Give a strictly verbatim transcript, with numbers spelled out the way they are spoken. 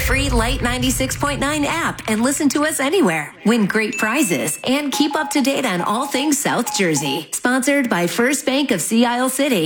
free Light ninety-six point nine app and listen to us anywhere. Win great prizes and keep up to date on all things South Jersey. Sponsored by First Bank of Sea Isle City.